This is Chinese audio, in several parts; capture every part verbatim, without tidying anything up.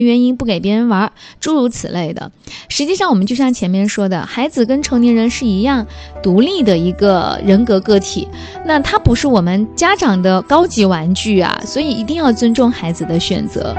原因不给别人玩，诸如此类的。实际上我们就像前面说的，孩子跟成年人是一样独立的一个人格个体，那他不是我们家长的高级玩具啊，所以一定要尊重孩子的选择。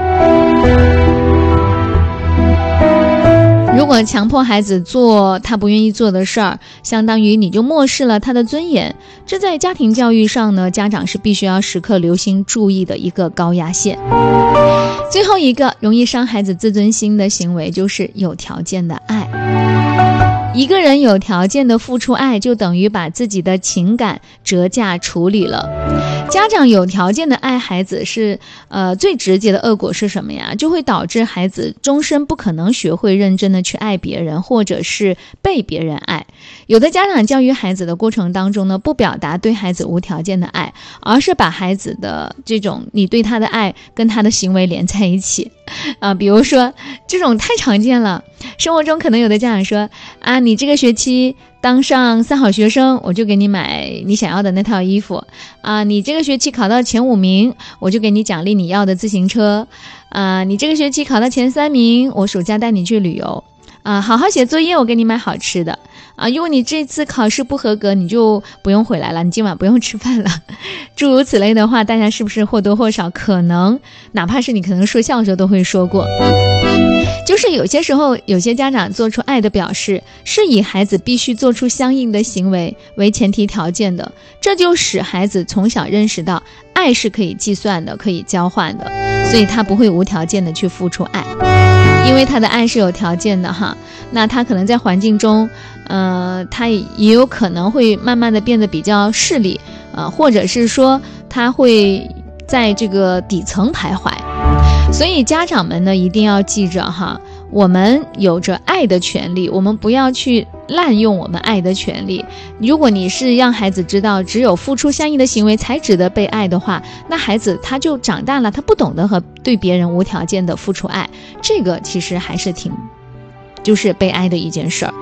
如果强迫孩子做他不愿意做的事儿，相当于你就漠视了他的尊严，这在家庭教育上呢，家长是必须要时刻留心注意的一个高压线。最后一个容易伤孩子自尊心的行为就是有条件的爱。一个人有条件的付出爱，就等于把自己的情感折价处理了。家长有条件的爱孩子是呃最直接的恶果是什么呀？就会导致孩子终身不可能学会认真的去爱别人，或者是被别人爱。有的家长教育孩子的过程当中呢，不表达对孩子无条件的爱，而是把孩子的这种你对他的爱跟他的行为连在一起啊，比如说这种太常见了。生活中可能有的家长说啊，你这个学期当上三好学生，我就给你买你想要的那套衣服啊，你这个学期考到前五名，我就给你奖励你要的自行车啊，你这个学期考到前三名，我暑假带你去旅游啊，好好写作业，我给你买好吃的啊，如果你这次考试不合格，你就不用回来了，你今晚不用吃饭了。诸如此类的话，大家是不是或多或少可能哪怕是你可能说笑的时候都会说过。就是有些时候有些家长做出爱的表示，是以孩子必须做出相应的行为为前提条件的，这就使孩子从小认识到爱是可以计算的，可以交换的，所以他不会无条件的去付出爱。因为他的爱是有条件的哈，那他可能在环境中呃，他也有可能会慢慢的变得比较势利呃，或者是说他会在这个底层徘徊。所以家长们呢一定要记着哈，我们有着爱的权利，我们不要去滥用我们爱的权利。如果你是让孩子知道只有付出相应的行为才值得被爱的话，那孩子他就长大了，他不懂得和对别人无条件的付出爱，这个其实还是挺就是被爱的一件事儿。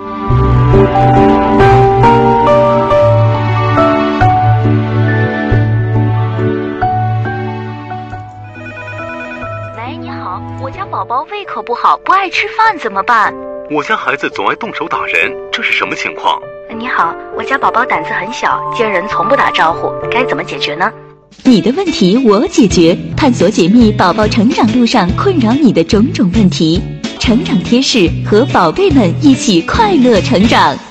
我家宝宝胃口不好，不爱吃饭怎么办？ 我家孩子总爱动手打人，这是什么情况？ 你好，我家宝宝胆子很小，见人从不打招呼，该怎么解决呢？ 你的问题我解决，探索解密宝宝成长路上困扰你的种种问题，成长贴士，和宝贝们一起快乐成长。